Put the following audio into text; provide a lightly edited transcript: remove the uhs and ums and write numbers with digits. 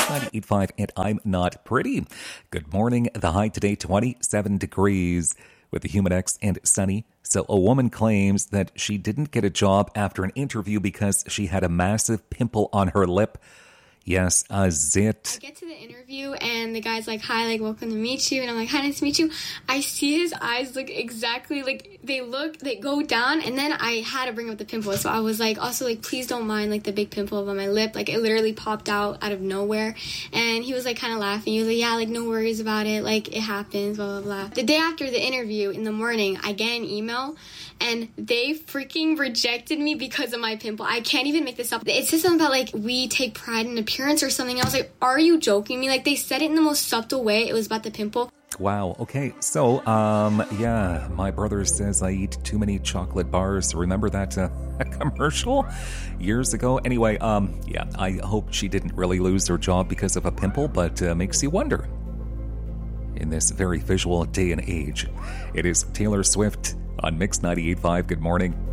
98.5, and I'm not pretty. Good morning. The high today, 27 degrees with the Human X and sunny. So a woman claims that she didn't get a job after an interview because she had a massive pimple on her lip. Yes, a zit. I get to the interview and the guy's like, hi, like, welcome to meet you. And I'm like, hi, nice to meet you. I see his eyes look exactly like they go down. And then I had to bring up the pimple. So I was like, also, like, please don't mind, like, the big pimple on my lip. Like, it literally popped out of nowhere. And he was, like, kind of laughing. He was like, yeah, like, no worries about it. Like, it happens, blah, blah, blah. The day after the interview in the morning, I get an email. And they freaking rejected me because of my pimple. I can't even make this up. It says something about, like, we take pride in appearance or something. I was like, are you joking me? Like, they said it in the most subtle way. It was about the pimple. Wow. Okay. So, yeah, my brother says I eat too many chocolate bars. Remember that commercial years ago? Anyway, yeah, I hope she didn't really lose her job because of a pimple, but makes you wonder. In this very visual day and age, it is Taylor Swift on Mix 98.5. Good morning.